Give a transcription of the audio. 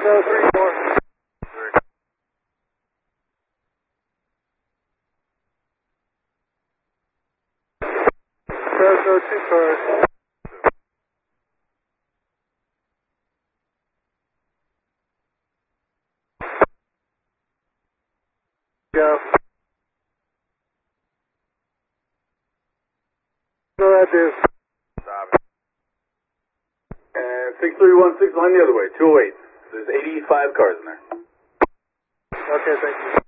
3034. So 2 cars. Go. Go ahead, dude. Stop it. And 6316, line the other way, 208. There's 85 cars in there. Okay, thank you.